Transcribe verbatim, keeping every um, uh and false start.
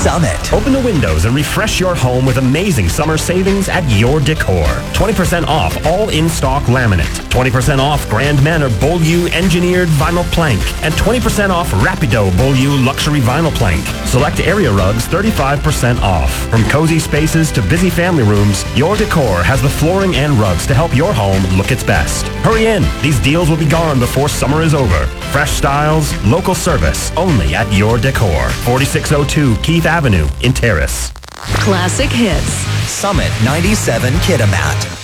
Summit. Open the windows and refresh your home with amazing summer savings at Your Decor. twenty percent off all in-stock laminate. twenty percent off Grand Manor Beaulieu engineered vinyl plank. And twenty percent off Rapido Beaulieu luxury vinyl plank. Select area rugs thirty-five percent off. From cozy spaces to busy family rooms, Your Decor has the flooring and rugs to help your home look its best. Hurry in. These deals will be gone before summer is over. Fresh styles, local service, only at Your Decor. forty-six oh two Keith Avenue in Terrace. Classic hits. Summit ninety-seven Kitimat.